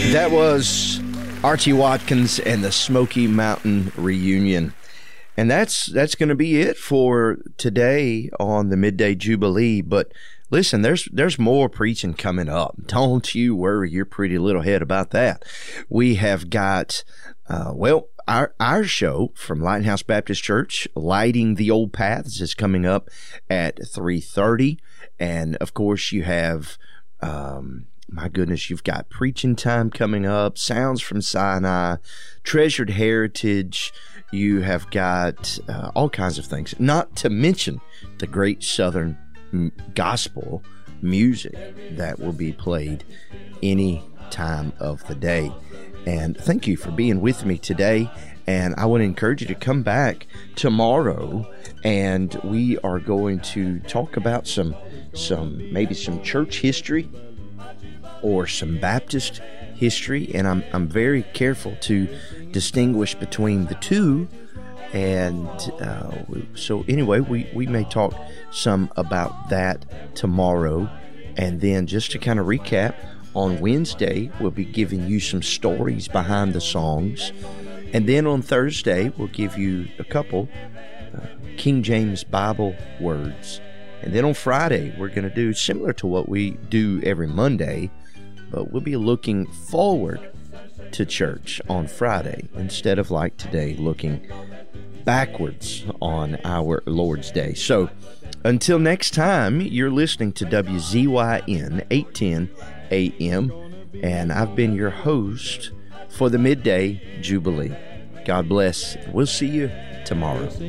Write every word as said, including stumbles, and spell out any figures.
That was Archie Watkins and the Smoky Mountain Reunion. And that's that's going to be it for today on the Midday Jubilee. But listen, there's there's more preaching coming up. Don't you worry your pretty little head about that. We have got, uh, well, our our show from Lighthouse Baptist Church, Lighting the Old Paths, is coming up at three thirty. And, of course, you have... Um, My goodness, you've got Preaching Time coming up, Sounds from Sinai, Treasured Heritage. You have got uh, all kinds of things, not to mention the great Southern m- gospel music that will be played any time of the day. And thank you for being with me today. And I want to encourage you to come back tomorrow, and we are going to talk about some, some maybe some church history or some Baptist history, and I'm I'm very careful to distinguish between the two. And uh, so anyway, we, we may talk some about that tomorrow. And then just to kind of recap, on Wednesday, we'll be giving you some stories behind the songs. And then on Thursday, we'll give you a couple uh, King James Bible words. And then on Friday, we're going to do similar to what we do every Monday, but we'll be looking forward to church on Friday instead of, like today, looking backwards on our Lord's Day. So until next time, you're listening to W Z Y N eight ten A M, and I've been your host for the Midday Jubilee. God bless. We'll see you tomorrow.